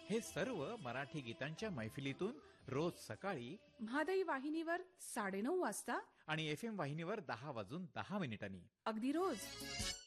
हे सर्व मराठी गीतांच्या मैफिलीतून रोज सकाळी म्हादई वाहिनीवर 9:30 वाजता आणि FM वाहिनीवर 10:10 अगदी रोज.